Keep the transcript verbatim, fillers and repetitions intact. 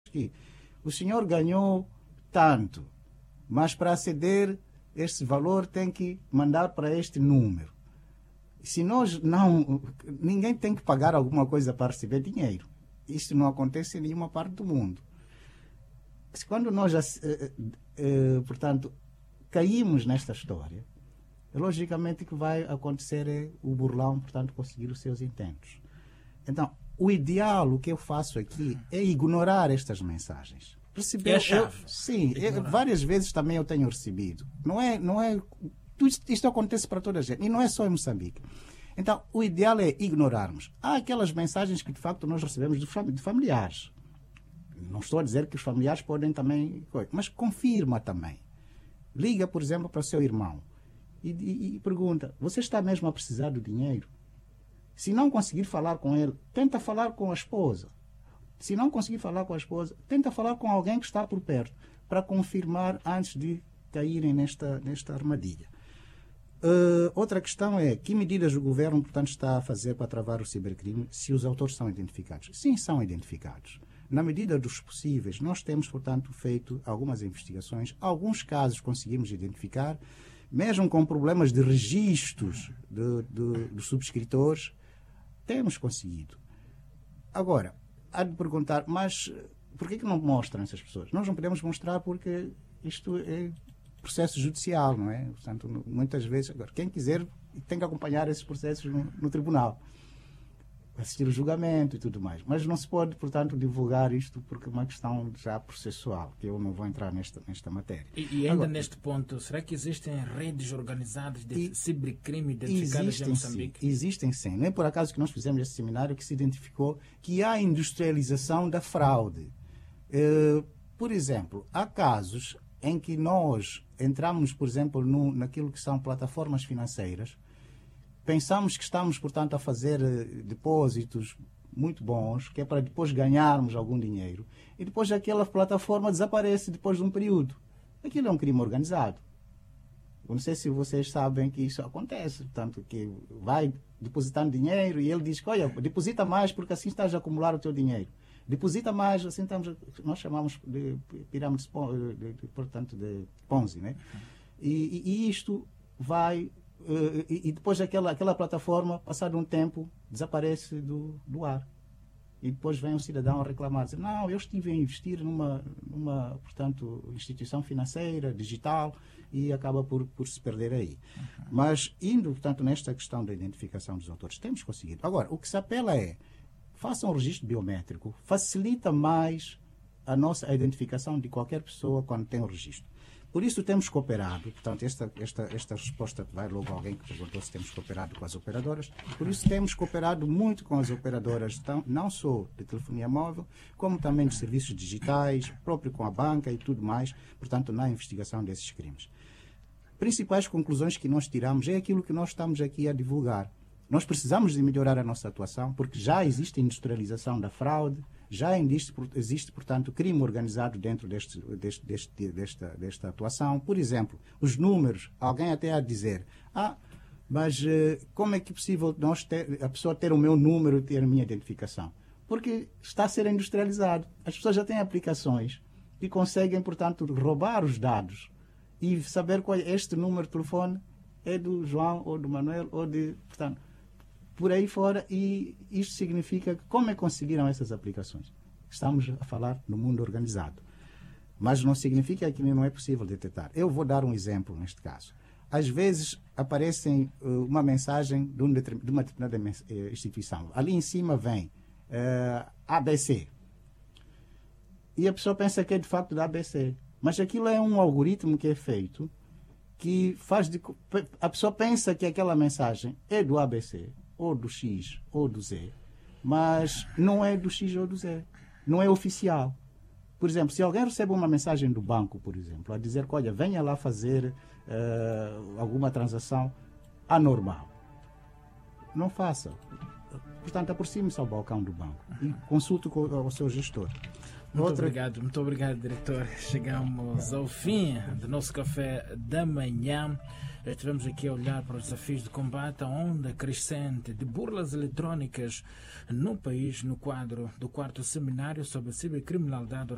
que o senhor ganhou tanto, mas para aceder este valor tem que mandar para este número. Se nós não... Ninguém tem que pagar alguma coisa para receber dinheiro. Isso não acontece em nenhuma parte do mundo. Quando nós, eh, eh, portanto, caímos nesta história, logicamente que vai acontecer é o burlão, portanto, conseguir os seus intentos. Então, o ideal, o que eu faço aqui, é ignorar estas mensagens. Percebeu? É a chave. Eu, sim, eu, várias vezes também eu tenho recebido. Não é, não é, isto, isto acontece para toda a gente, e não é só em Moçambique. Então, o ideal é ignorarmos. Há aquelas mensagens que, de facto, nós recebemos de, fam de familiares. Não estou a dizer que os familiares podem também... Mas confirma também. Liga, por exemplo, para o seu irmão e, e, e pergunta, você está mesmo a precisar do dinheiro? Se não conseguir falar com ele, tenta falar com a esposa. Se não conseguir falar com a esposa, tenta falar com alguém que está por perto, para confirmar antes de caírem nesta, nesta armadilha. Uh, outra questão é, que medidas o governo, portanto, está a fazer para travar o cibercrime, se os autores são identificados? Sim, são identificados. Na medida dos possíveis, nós temos, portanto, feito algumas investigações. Alguns casos conseguimos identificar, mesmo com problemas de registros de, de, dos subscritores, temos conseguido. Agora, há de perguntar, mas por que, que não mostram essas pessoas? Nós não podemos mostrar porque isto é processo judicial, não é? Portanto, muitas vezes, agora, quem quiser tem que acompanhar esses processos no, no tribunal, assistir o julgamento e tudo mais. Mas não se pode, portanto, divulgar isto porque é uma questão já processual, que eu não vou entrar nesta, nesta matéria. E, e ainda agora, neste ponto, será que existem redes organizadas de cibercrime identificadas em Moçambique? Sim, existem sim. Não é por acaso que nós fizemos esse seminário que se identificou que há industrialização da fraude. Uh, por exemplo, há casos em que nós entramos, por exemplo, no, naquilo que são plataformas financeiras, pensamos que estamos, portanto, a fazer uh, depósitos muito bons, que é para depois ganharmos algum dinheiro, e depois aquela plataforma desaparece depois de um período. Aquilo é um crime organizado. Eu não sei se vocês sabem que isso acontece, portanto, que vai depositando dinheiro e ele diz que, olha, deposita mais porque assim estás a acumular o teu dinheiro. Deposita mais, assim estamos, nós chamamos de pirâmide, de, de, portanto, de Ponzi, né? E, e, e isto vai... Uh, e, e depois aquela, aquela plataforma, passado um tempo, desaparece do, do ar. E depois vem um cidadão a reclamar, dizer, não, eu estive a investir numa, numa portanto, instituição financeira, digital, e acaba por, por se perder aí. Uhum. Mas, indo, portanto, nesta questão da identificação dos autores, temos conseguido. Agora, o que se apela é, façam um registro biométrico, facilita mais a nossa a identificação de qualquer pessoa quando tem o registro. Por isso temos cooperado, portanto, esta, esta, esta resposta vai logo a alguém que perguntou se temos cooperado com as operadoras, por isso temos cooperado muito com as operadoras, não só de telefonia móvel, como também de serviços digitais, próprio com a banca e tudo mais, portanto, na investigação desses crimes. Principais conclusões que nós tiramos é aquilo que nós estamos aqui a divulgar. Nós precisamos de melhorar a nossa atuação, porque já existe industrialização da fraude, já existe, existe, portanto, crime organizado dentro deste, deste, deste, desta, desta atuação. Por exemplo, os números, alguém até a dizer, ah, mas uh, como é que é possível nós ter, a pessoa ter o meu número e ter a minha identificação? Porque está a ser industrializado. As pessoas já têm aplicações que conseguem, portanto, roubar os dados e saber qual é este número de telefone é do João ou do Manuel ou de, portanto, por aí fora, e isto significa que como é que conseguiram essas aplicações? Estamos a falar no mundo organizado. Mas não significa que não é possível detectar. Eu vou dar um exemplo neste caso. Às vezes aparece uh, uma mensagem de, um de uma determinada uh, instituição. Ali em cima vem uh, A B C. E a pessoa pensa que é de facto da A B C. Mas aquilo é um algoritmo que é feito que faz de... A pessoa pensa que aquela mensagem é do A B C, ou do X, ou do Z, mas não é do X ou do Z. Não é oficial. Por exemplo, se alguém recebe uma mensagem do banco, por exemplo, a dizer que, olha, venha lá fazer uh, alguma transação anormal, não faça. Portanto, aproxime-se ao balcão do banco e consulte com o seu gestor. Muito Outra... obrigado, muito obrigado, diretor. Chegamos ao fim do nosso café da manhã. Estivemos aqui a olhar para os desafios de combate à onda crescente de burlas eletrónicas no país, no quadro do quarto seminário sobre cibercriminalidade